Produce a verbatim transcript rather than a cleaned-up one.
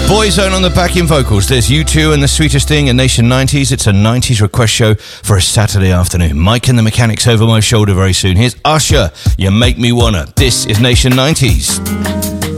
Boyzone on the backing vocals. There's U two and The Sweetest Thing and Nation nineties. It's a nineties request show for a Saturday afternoon. Mike and the Mechanics over my shoulder very soon. Here's Usher, You Make Me Wanna. This is Nation nineties.